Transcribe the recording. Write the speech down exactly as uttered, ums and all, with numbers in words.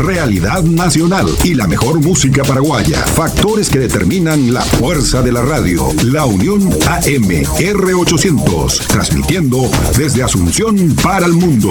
realidad nacional y la mejor música paraguaya. Factores que determinan la fuerza de la radio. La Unión A M R ochocientos, transmitiendo desde Asunción para el mundo.